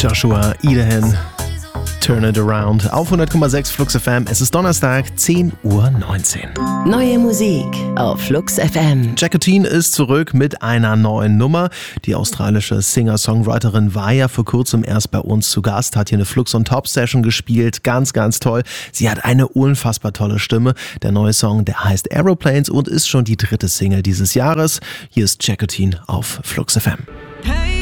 Joshua Idahan, Turn It Around auf 100,6 Flux FM. Es ist Donnerstag, 10:19 Uhr. Neue Musik auf Flux FM. Jacqueline ist zurück mit einer neuen Nummer. Die australische Singer-Songwriterin war ja vor kurzem erst bei uns zu Gast, hat hier eine Flux on Top Session gespielt. Ganz, ganz toll. Sie hat eine unfassbar tolle Stimme. Der neue Song, der heißt Aeroplanes und ist schon die dritte Single dieses Jahres. Hier ist Jacqueline auf Flux FM. Hey.